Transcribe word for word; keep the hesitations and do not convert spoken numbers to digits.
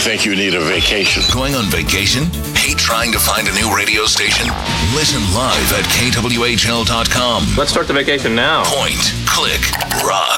think you need a vacation. Going on vacation? Hate trying to find a new radio station? Listen live at K W H L dot com. Let's start the vacation now. Point, click, rock.